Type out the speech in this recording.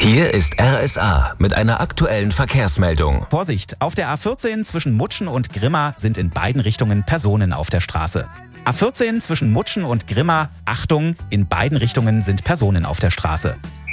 Hier ist RSA mit einer aktuellen Verkehrsmeldung. Vorsicht, auf der A14 zwischen Mutschen und Grimma sind in beiden Richtungen Personen auf der Straße. A14 zwischen Mutschen und Grimma, Achtung, in beiden Richtungen sind Personen auf der Straße.